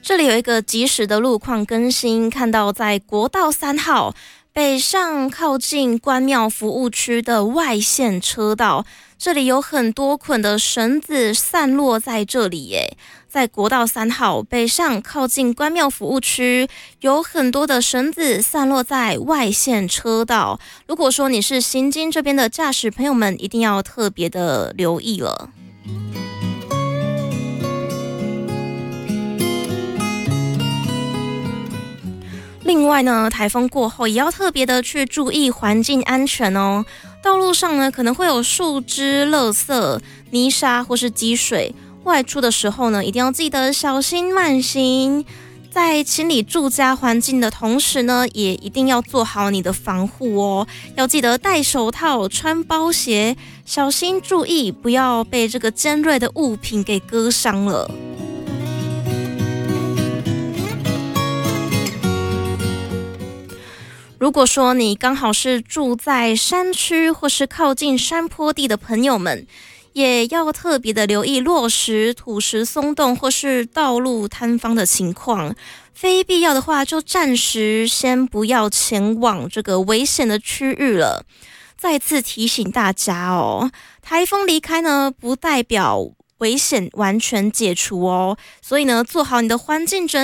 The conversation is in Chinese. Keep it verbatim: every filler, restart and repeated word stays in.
这里有一个即时的路况更新，看到在国道三号北上靠近关庙服务区的外线车道，这里有很多捆的绳子散落在这里耶。在国道三号北上靠近关庙服务区，有很多的绳子散落在外线车道。如果说你是行经这边的驾驶朋友们，一定要特别的留意了。另外呢，台风过后也要特别的去注意环境安全哦。道路上呢可能会有树枝、垃圾、泥沙或是积水，外出的时候呢一定要记得小心慢行。在清理住家环境的同时呢，也一定要做好你的防护哦。要记得戴手套、穿包鞋，小心注意，不要被这个尖锐的物品给割伤了。如果说你刚好是住在山区或是靠近山坡地的朋友们，也要特别的留意落石、土石松动或是道路坍方的情况。非必要的话，就暂时先不要前往这个危险的区域了。再次提醒大家哦，台风离开呢，不代表危险完全解除哦，所以呢，做好你的环境整